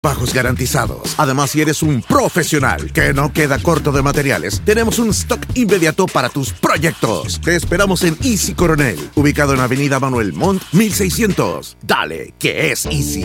Bajos garantizados. Además, si eres un profesional que no queda corto de materiales, tenemos un stock inmediato para tus proyectos. Te esperamos en Easy Coronel, ubicado en Avenida Manuel Montt, 1600. Dale, que es Easy.